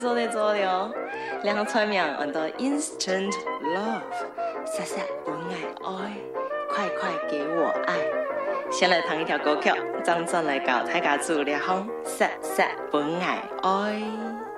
做了，两串名很多 instant love， 撒撒本爱爱，快快给我爱。先来弹一条歌曲，张震来教大家做了风，撒撒本爱爱。